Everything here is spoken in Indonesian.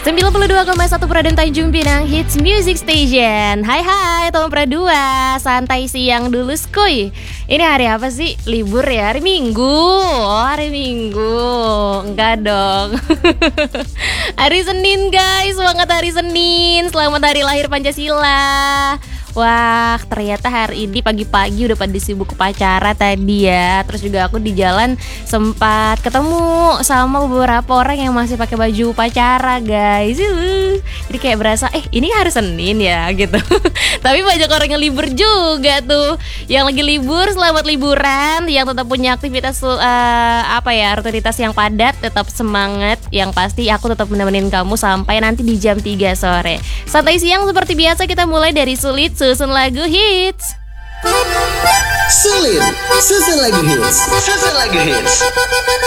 92,1 Pradun Tanjung Pinang Hits Music Station. Hai teman Pradua, santai siang dulu skuy. Ini hari apa sih? Libur ya? Hari Minggu. Oh, hari Minggu. Enggak dong. Hari Senin guys, semangat hari Senin. Selamat hari lahir Pancasila. Wah, ternyata hari ini pagi-pagi udah pada sibuk upacara tadi ya. Terus juga aku di jalan sempat ketemu sama beberapa orang yang masih pakai baju upacara, guys. Jadi kayak berasa, ini hari Senin ya gitu. Tapi banyak orang yang libur juga tuh. Yang lagi libur, selamat liburan. Yang tetap punya aktivitas rutinitas yang padat, tetap semangat. Yang pasti aku tetap menemenin kamu sampai nanti di jam 3 sore. Santai siang seperti biasa kita mulai dari sulit susun lagu hits. Sulit susun lagu hits.